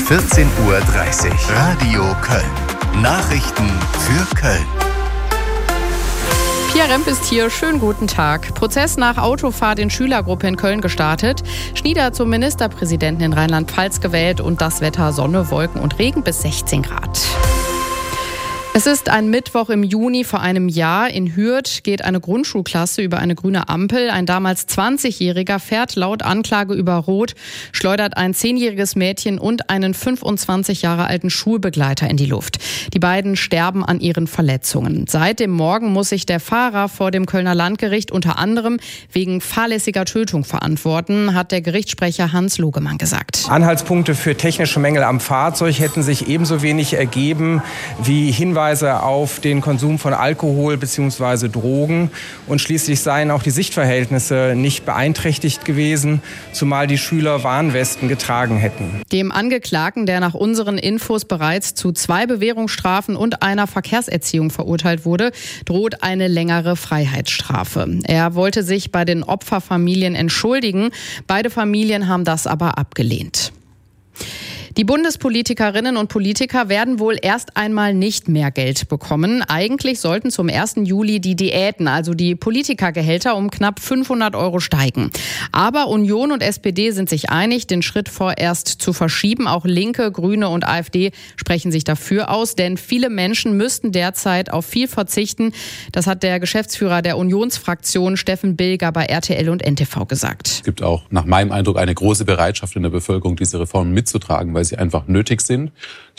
14:30 Uhr. Radio Köln. Nachrichten für Köln. Pia Remp ist hier. Schönen guten Tag. Prozess nach Autofahrt in Schülergruppe in Köln gestartet. Schnieder zum Ministerpräsidenten in Rheinland-Pfalz gewählt und das Wetter Sonne, Wolken und Regen bis 16 Grad. Es ist ein Mittwoch im Juni vor einem Jahr. In Hürth geht eine Grundschulklasse über eine grüne Ampel. Ein damals 20-Jähriger fährt laut Anklage über Rot, schleudert ein 10-jähriges Mädchen und einen 25 Jahre alten Schulbegleiter in die Luft. Die beiden sterben an ihren Verletzungen. Seit dem Morgen muss sich der Fahrer vor dem Kölner Landgericht unter anderem wegen fahrlässiger Tötung verantworten, hat der Gerichtssprecher Hans Logemann gesagt. Anhaltspunkte für technische Mängel am Fahrzeug hätten sich ebenso wenig ergeben wie Hinweise auf den Konsum von Alkohol bzw. Drogen. Und schließlich seien auch die Sichtverhältnisse nicht beeinträchtigt gewesen, zumal die Schüler Warnwesten getragen hätten. Dem Angeklagten, der nach unseren Infos bereits zu 2 Bewährungsstrafen und einer Verkehrserziehung verurteilt wurde, droht eine längere Freiheitsstrafe. Er wollte sich bei den Opferfamilien entschuldigen. Beide Familien haben das aber abgelehnt. Die Bundespolitikerinnen und Politiker werden wohl erst einmal nicht mehr Geld bekommen. Eigentlich sollten zum 1. Juli die Diäten, also die Politikergehälter, um knapp 500 € steigen. Aber Union und SPD sind sich einig, den Schritt vorerst zu verschieben. Auch Linke, Grüne und AfD sprechen sich dafür aus, denn viele Menschen müssten derzeit auf viel verzichten. Das hat der Geschäftsführer der Unionsfraktion Steffen Bilger bei RTL und NTV gesagt. Es gibt auch nach meinem Eindruck eine große Bereitschaft in der Bevölkerung, diese Reformen mitzutragen, weil sie einfach nötig sind.